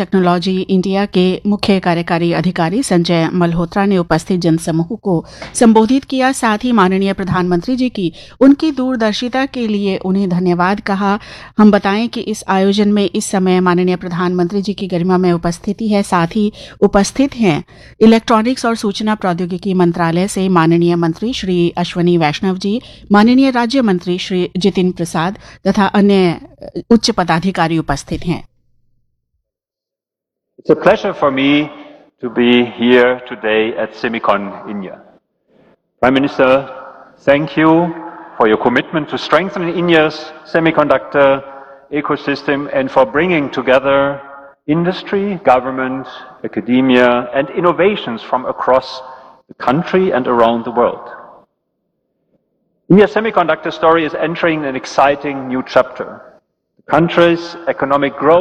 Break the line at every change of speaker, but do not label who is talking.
Technology India के मुख्य कार्यकारी अधिकारी संजय मल्होत्रा ने उपस्थित जनसमूह को संबोधित किया। साथ ही माननीय प्रधानमंत्री जी की उनकी दूरदर्शिता के लिए उन्हें धन्यवाद कहा। हम बताएं कि इस आयोजन में इस समय माननीय प्रधानमंत्री जी की गरिमा में उपस्थिति है। साथ ही उपस्थित हैं इलेक्ट्रॉनिक्स और सूचना प्रौद्योगिकी मंत्रालय से माननीय मंत्री श्री अश्वनी वैष्णव जी, माननीय राज्य मंत्री श्री जितिन प्रसाद तथा अन्य उच्च पदाधिकारी उपस्थित हैं।
It's a pleasure for me to be here today at Semicon India. Prime Minister, thank you for your commitment to strengthen India's semiconductor ecosystem and for bringing together industry, government, academia and innovations from across the country and around the world. India's semiconductor story is entering an exciting new chapter. The country's economic growth